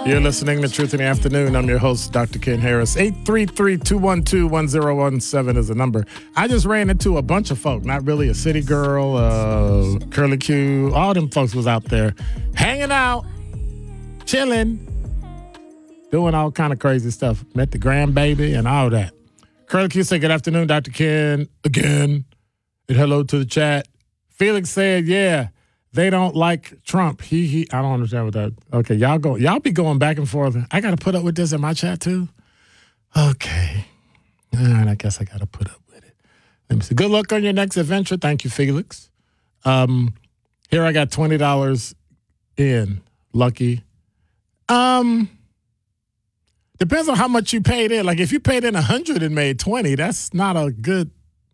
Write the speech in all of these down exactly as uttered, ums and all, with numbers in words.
You're listening to Truth in the Afternoon. I'm your host, Doctor Ken Harris. eight three three, two one two, one zero one seven is the number. I just ran into a bunch of folk, not really a city girl, uh, Curly Q. All them folks was out there hanging out, chilling, doing all kind of crazy stuff. Met the grandbaby and all that. Curly Q said, good afternoon, Doctor Ken, again. And hello to the chat. Felix said, yeah. They don't like Trump. He he. I don't understand what that. Okay, y'all go. Y'all be going back and forth. I got to put up with this in my chat too. Okay, all right. I guess I got to put up with it. Let me see. Good luck on your next adventure. Thank you, Felix. Um, here I got twenty dollars in. Lucky. Um, depends on how much you paid in. Like if you paid in a hundred and made twenty, that's not a good.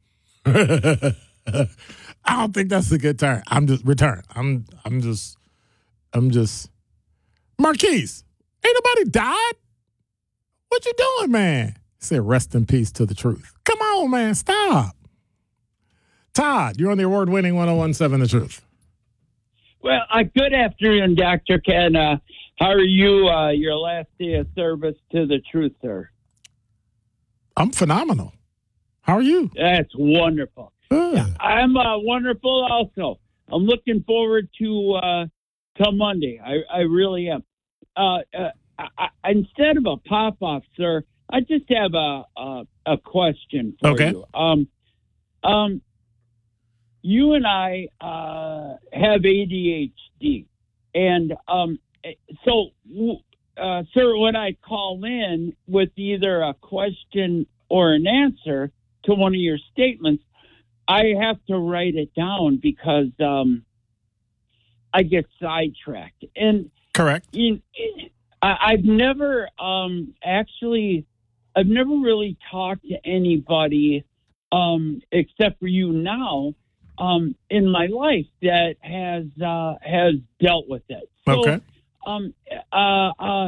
I don't think that's a good turn. I'm just return. I'm I'm just I'm just Marquise. Ain't nobody died. What you doing, man? He said rest in peace to the truth. Come on, man. Stop. Todd, you're on the award-winning one oh one seven The Truth. Well, uh, good afternoon, Doctor Ken. Uh, how are you? Uh, your last day of service to the truth, sir. I'm phenomenal. How are you? That's wonderful. Yeah, I'm uh, wonderful also. I'm looking forward to uh, till Monday. I, I really am. Uh, uh, I, I, instead of a pop-off, sir, I just have a a, a question for okay. you. Um, um, you and I uh, have A D H D. And um, so, uh, sir, when I call in with either a question or an answer to one of your statements, I have to write it down because um, I get sidetracked. And correct. In, in, I, I've never um, actually, I've never really talked to anybody um, except for you now um, in my life that has uh, has dealt with it. So, okay. Um, uh, uh,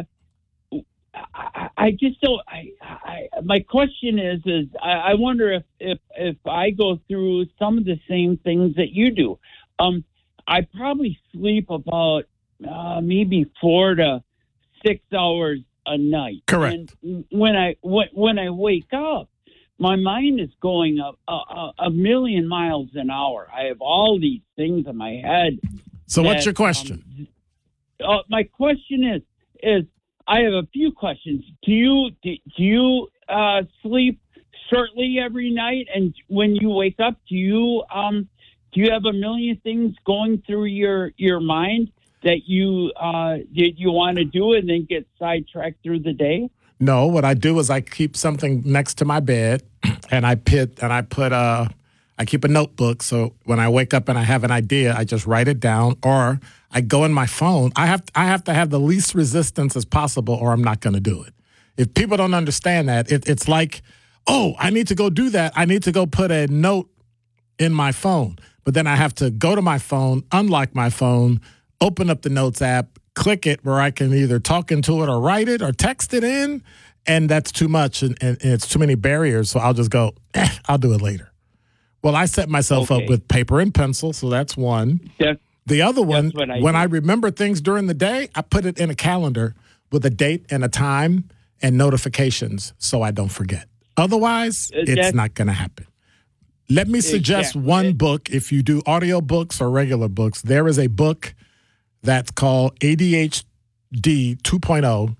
I, I just don't. I, I, my question is, is I, I wonder if, if if I go through some of the same things that you do. Um, I probably sleep about uh, maybe four to six hours a night. Correct. And when I when, when I wake up, my mind is going up a, a, a million miles an hour. I have all these things in my head. So, that, what's your question? Um, uh, my question is is. I have a few questions. Do you do, do you uh, sleep shortly every night, and when you wake up, do you um, do you have a million things going through your, your mind that you uh, did you want to do, and then get sidetracked through the day? No, what I do is I keep something next to my bed, and I put and I put uh I keep a notebook. So when I wake up and I have an idea, I just write it down, or I go in my phone. I have I have to have the least resistance as possible, or I'm not going to do it. If people don't understand that, it, it's like, oh, I need to go do that. I need to go put a note in my phone. But then I have to go to my phone, unlock my phone, open up the Notes app, click it where I can either talk into it or write it or text it in. And that's too much, and, and, and it's too many barriers. So I'll just go, eh, I'll do it later. Well, I set myself okay. up with paper and pencil, so that's one. That's, the other one, I when do. I remember things during the day, I put it in a calendar with a date and a time and notifications so I don't forget. Otherwise, uh, it's not going to happen. Let me suggest exactly. one book. If you do audio books or regular books, there is a book that's called A D H D two point oh,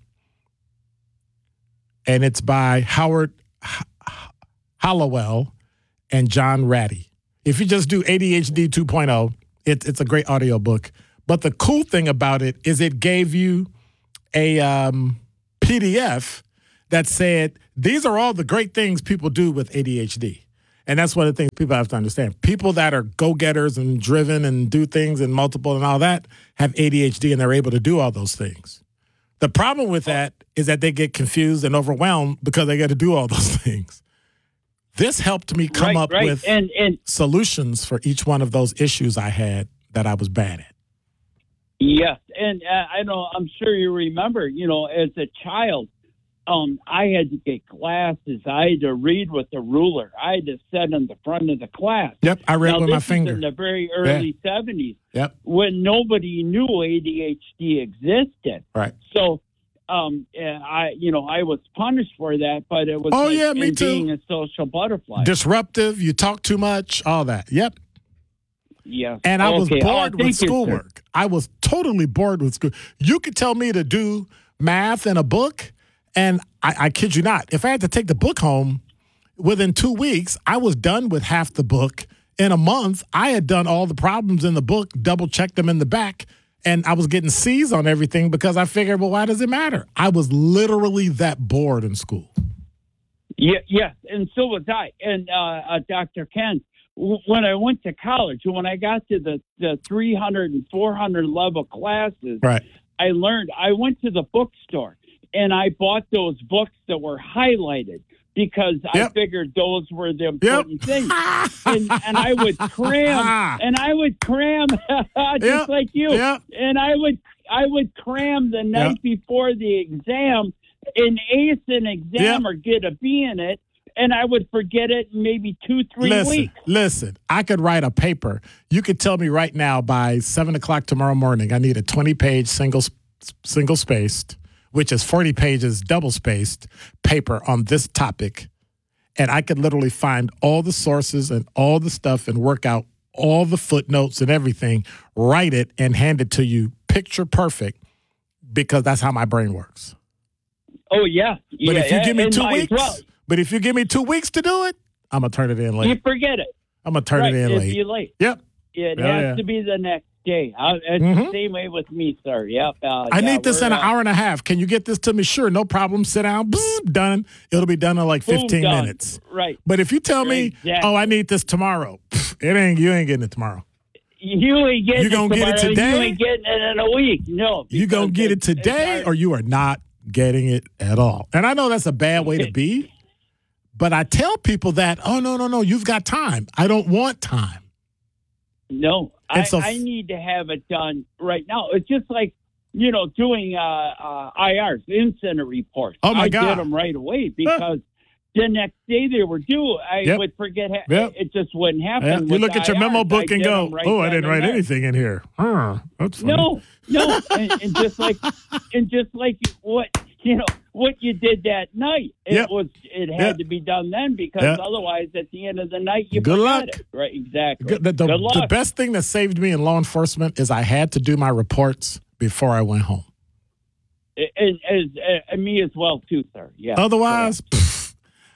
and it's by Howard Hollowell and John Ratty. If you just do A D H D two point oh, it, it's a great audio book. But the cool thing about it is it gave you a um, P D F that said, these are all the great things people do with A D H D. And that's one of the things people have to understand. People that are go-getters and driven and do things and multiple and all that have A D H D, and they're able to do all those things. The problem with that is that they get confused and overwhelmed because they got to do all those things. This helped me come right, up right. with and, and, solutions for each one of those issues I had that I was bad at. Yes, and uh, I know, I'm sure you remember, you know, as a child, um, I had to get glasses. I had to read with the ruler. I had to sit in the front of the class. Yep, I read now, with this my is finger. in the very early yeah. seventies. Yep. When nobody knew A D H D existed. Right. So um, I, you know, I was punished for that, but it was Oh, like yeah, me in too. being a social butterfly. Disruptive, you talk too much, all that. Yep. Yeah. And I was Okay. bored Uh, with thank you, schoolwork. I was totally bored with school. You could tell me to do math in a book, and I, I kid you not, if I had to take the book home, within two weeks, I was done with half the book. In a month, I had done all the problems in the book, double-checked them in the back, and I was getting C's on everything because I figured, well, why does it matter? I was literally that bored in school. Yeah, yes, and so was I. And uh, uh, Doctor Ken, w- when I went to college, when I got to the, the three hundred and four hundred level classes, Right. I learned, I went to the bookstore, and I bought those books that were highlighted because Yep. I figured those were the important Yep. things. And, and I would cram, and I would cram just Yep. like you. Yep. And I would I would cram the night before the exam and ace an exam Yep. or get a B in it, and I would forget it in maybe two, three listen, weeks. Listen, I could write a paper. You could tell me right now by seven o'clock tomorrow morning, I need a twenty-page single single spaced, which is forty pages double spaced paper on this topic. And I could literally find all the sources and all the stuff and work out all the footnotes and everything, write it and hand it to you picture perfect because that's how my brain works. Oh, yeah. But yeah, if you give me and two might as weeks, well. but if you give me two weeks to do it, I'm going to turn it in late. You forget it. I'm going to turn right, it in it'd late. be late. Yep. It Oh, has yeah. to be the next day. I, it's Mhm. the same way with me, sir. Yep. Uh, I yeah, need this we're, in an uh, hour and a half. Can you get this to me? Sure, no problem. Sit down. Bzz, done. It'll be done in like boom, fifteen done. minutes. Right. But if you tell me, Exactly. oh, I need this tomorrow, pff, it ain't. You ain't getting it tomorrow. You ain't getting You gonna it get it tomorrow. today? You ain't getting it in a week. No. You gonna because get it it's- it's today, hard. or you are not getting it at all. And I know that's a bad way to be, but I tell people that, oh no, no, no, you've got time. I don't want time. No, I, It's a f- I need to have it done right now. It's just like, you know, doing uh, uh, I Rs, incident reports. Oh, my I God. did them right away because the next day they were due. I Yep. would forget. Ha- Yep. It just wouldn't happen. Yeah, you with look at your I Rs. memo book I and did go, them right oh, I then didn't and write there. anything in here. Huh, that's funny. No, no, and, and just like, and just like what you know, what you did that night, it Yep. was, it had Yep. to be done then because Yep. otherwise, at the end of the night, you Good forgot luck. it. Right? Exactly. Good- The, the- Good luck. the best thing that saved me in law enforcement is I had to do my reports before I went home. And, and, and me as well too, sir. Yeah. Otherwise, pff,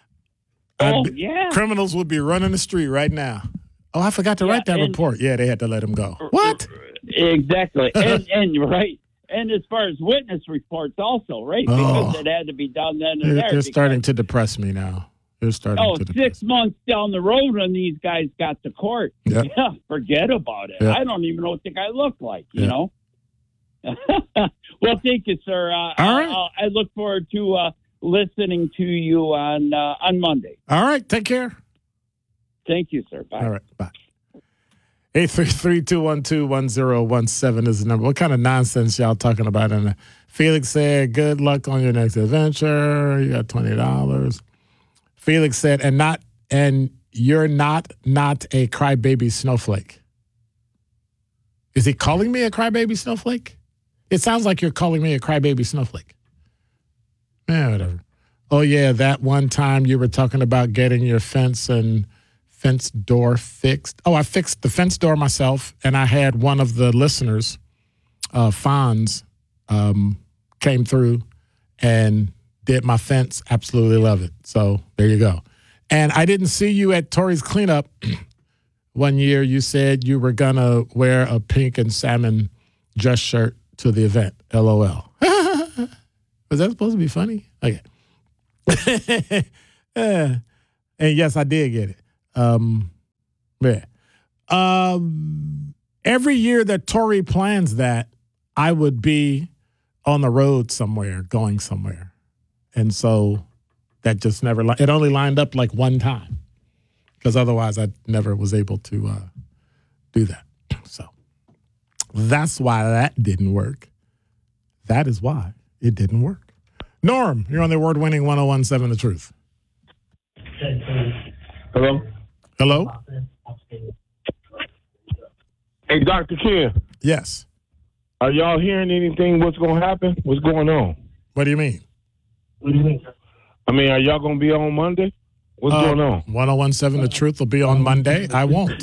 I'd Oh, be- yeah. criminals would be running the street right now. Oh, I forgot to Yeah, write that and- report. Yeah, they had to let him go. What? Exactly. and, and right. And as far as witness reports, also, right? Because Oh. it had to be done then and You're, there. you're because- starting to depress me now. You're starting Oh, to depress six months down the road when these guys got to court. Yeah. Yeah, forget about it. Yeah. I don't even know what the guy looked like, you Yeah. know? Well, thank you, sir. Uh, All right. I, I look forward to uh, listening to you on uh, on Monday. All right, take care. Thank you, sir. Bye. All right, bye. eight three three, two one two, one zero one seven is the number. What kind of nonsense y'all talking about? And Felix said, good luck on your next adventure. You got twenty dollars. Felix said, and not and you're not not a crybaby snowflake. Is he calling me a crybaby snowflake? It sounds like you're calling me a crybaby snowflake. Yeah, whatever. Oh, yeah, that one time you were talking about getting your fence and fence door fixed. Oh, I fixed the fence door myself, and I had one of the listeners, uh, Fonz, um, came through and did my fence. Absolutely love it. So there you go. And I didn't see you at Tori's cleanup one year. You said you were going to wear a pink and salmon dress shirt to the event. L O L. Was that supposed to be funny? Okay. Yeah. And yes, I did get it. Um, yeah. Um, every year that Tori plans that, I would be on the road somewhere, going somewhere. And so that just never, li- it only lined up like one time because otherwise I never was able to uh, do that. So that's why that didn't work. That is why it didn't work. Norm, you're on the award-winning one oh one seven The Truth. Hello? Hello? Hey, Doctor Ken, Yes. are y'all hearing anything? What's going to happen? What's going on? What do you mean? What do you mean? I mean, are y'all going to be on Monday? What's uh, going on? ten seventeen The Truth will be on Monday. I won't.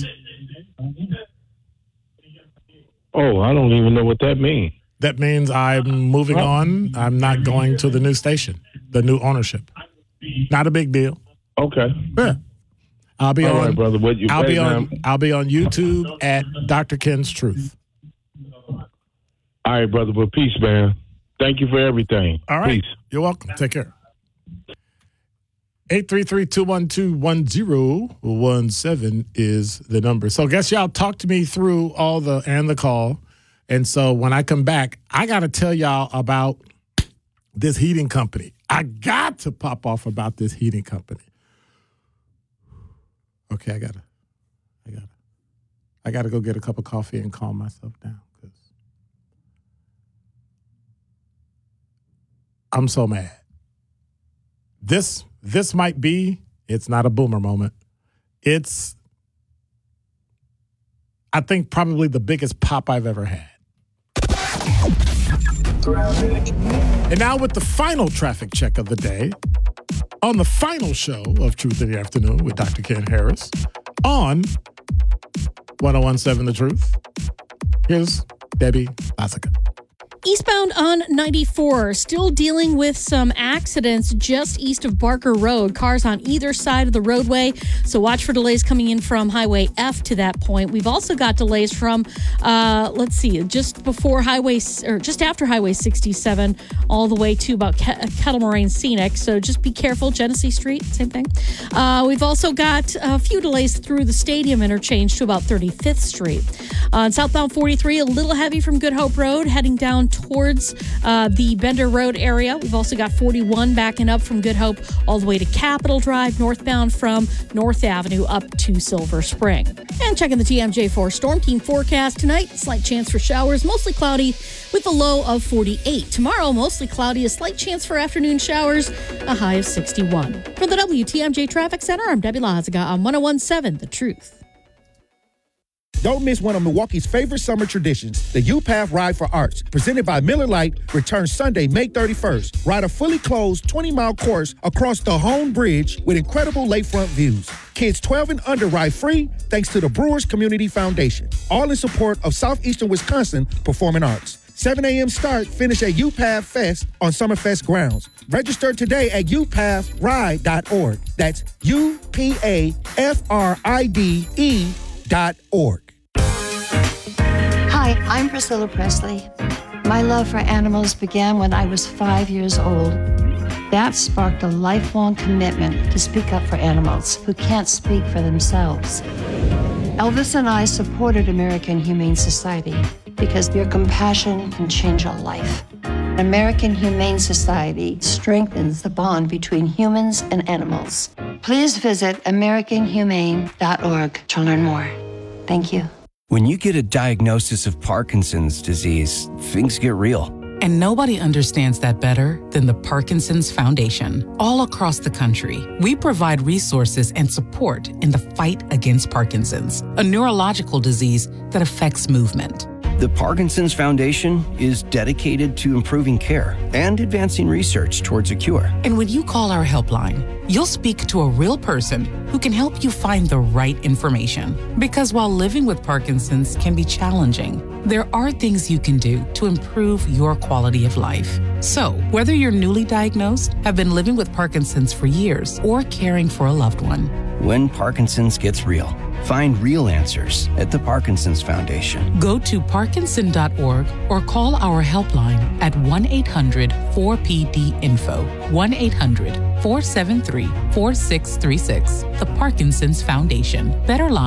Oh, I don't even know what that means. That means I'm moving on. I'm not going to the new station, the new ownership. Not a big deal. Okay. Yeah. I'll be All on. right, brother. What you I'll be on. now? I'll be on YouTube at Doctor Ken's Truth. All right, brother. But peace, man. Thank you for everything. All right. Peace. You're welcome. Take care. eight three three, two one two, one zero one seven is the number. So I guess y'all talk to me through all the and the call. And so when I come back, I got to tell y'all about this heating company. I got to pop off about this heating company. Okay, I got to I got to I got to go get a cup of coffee and calm myself down cuz I'm so mad. This this might be, it's not a boomer moment. It's, I think, probably the biggest pop I've ever had. And now with the final traffic check of the day, on the final show of Truth in the Afternoon with Doctor Ken Harris on ten seventeen The Truth, here's Debbie Lassica. Eastbound on ninety-four, still dealing with some accidents just east of Barker Road. Cars on either side of the roadway, so watch for delays coming in from Highway F to that point. We've also got delays from, uh, let's see, just before Highway, or just after Highway sixty-seven, all the way to about Kettle Moraine Scenic. So just be careful. Genesee Street, same thing. Uh, we've also got a few delays through the Stadium interchange to about thirty-fifth Street. On southbound forty-three, a little heavy from Good Hope Road, heading down towards uh, the Bender Road area. We've also got forty-one backing up from Good Hope all the way to Capitol Drive, northbound from North Avenue up to Silver Spring. And checking the T M J four Storm Team forecast tonight, slight chance for showers, mostly cloudy with a low of forty-eight. Tomorrow, mostly cloudy, a slight chance for afternoon showers, a high of sixty-one. For the W T M J Traffic Center, I'm Debbie Laziga on ten seventeen The Truth. Don't miss one of Milwaukee's favorite summer traditions, the U-Path Ride for Arts, presented by Miller Lite, returns Sunday, May thirty-first. Ride a fully closed twenty-mile course across the Hone Bridge with incredible lakefront views. Kids twelve and under ride free thanks to the Brewers Community Foundation. All in support of Southeastern Wisconsin Performing Arts. seven a.m. start, finish at U-Path Fest on Summerfest grounds. Register today at u path ride dot org. That's U P A F R I D E dot org. Hi, I'm Priscilla Presley. My love for animals began when I was five years old. That sparked a lifelong commitment to speak up for animals who can't speak for themselves. Elvis and I supported American Humane Society because your compassion can change a life. American Humane Society strengthens the bond between humans and animals. Please visit american humane dot org to learn more. Thank you. When you get a diagnosis of Parkinson's disease, things get real. And nobody understands that better than the Parkinson's Foundation. All across the country, we provide resources and support in the fight against Parkinson's, a neurological disease that affects movement. The Parkinson's Foundation is dedicated to improving care and advancing research towards a cure. And when you call our helpline, you'll speak to a real person who can help you find the right information. Because while living with Parkinson's can be challenging, there are things you can do to improve your quality of life. So, whether you're newly diagnosed, have been living with Parkinson's for years, or caring for a loved one, when Parkinson's gets real, find real answers at the Parkinson's Foundation. Go to parkinson dot org or call our helpline at one eight hundred four P D info, one eight hundred four seven three four six three six. The Parkinson's Foundation. Better lives.